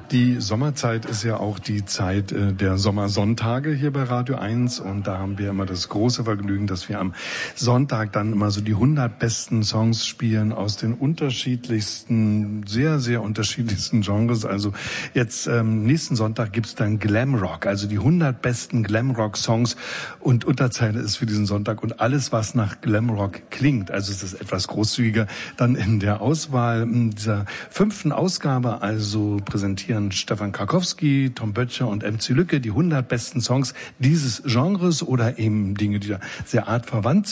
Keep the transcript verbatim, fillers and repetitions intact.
Die Sommerzeit ist ja auch die Zeit äh, der Sommersonntage hier bei Radio eins und da haben wir immer das große Vergnügen, dass wir am Sonntag dann immer so die hundert besten Songs spielen aus den unterschiedlichsten, sehr, sehr unterschiedlichsten Genres. Also jetzt ähm, nächsten Sonntag gibt's dann Glamrock, also die hundert besten Glamrock-Songs und Unterzeile ist für diesen Sonntag und alles, was nach Glamrock klingt. Also es ist etwas großzügiger dann in der Auswahl dieser fünften Ausgabe, also präsentieren Stefan Krakowski, Tom Böttcher und M C Lücke die hundert besten Songs dieses Genres oder eben Dinge, die da sehr artverwandt sind.